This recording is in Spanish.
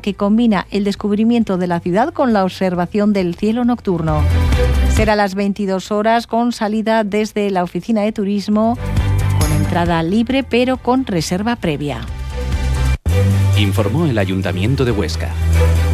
que combina el descubrimiento de la ciudad con la observación del cielo nocturno. Será a las 22 horas con salida desde la oficina de turismo, con entrada libre pero con reserva previa. Informó el Ayuntamiento de Huesca.